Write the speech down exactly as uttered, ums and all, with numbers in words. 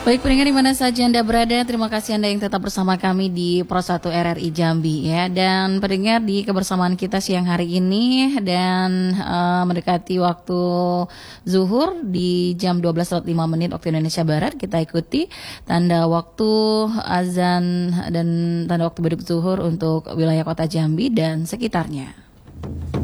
Baik pendengar di mana saja Anda berada, terima kasih Anda yang tetap bersama kami di Pro satu R R I Jambi ya. Dan pendengar di kebersamaan kita siang hari ini dan uh, mendekati waktu zuhur di jam dua belas lewat lima menit waktu Indonesia Barat, kita ikuti tanda waktu azan dan tanda waktu beduk zuhur untuk wilayah kota Jambi dan sekitarnya.